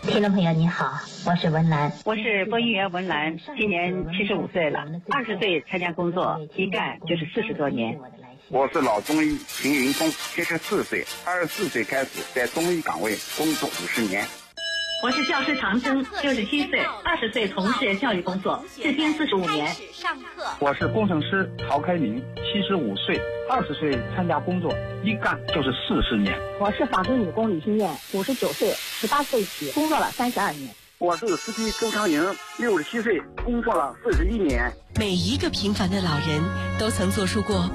听众朋友你好，我是文兰， 我是播音员文兰，今年75岁了，20岁参加工作，一干就是40多年。 我是老中医邢云峰，74岁，24岁开始在中医岗位工作50年。 我是教师唐征，67岁，20岁从事教育工作，至今45年。 我是工程师陶开明，75岁，20岁参加工作，一干就是40年。 我是纺织女工李新燕，59岁，18岁起工作了32年。 我是司机周长营，67岁，工作了41年。 每一个平凡的老人都曾做出过